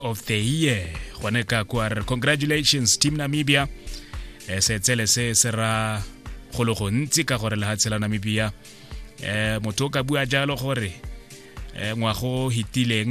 of the year gone ka kwa congratulations team Namibia se tsele se sera go le go ntsi ka gore le ha tsela Namibia motho ka bua jalo gore ngwago hitileng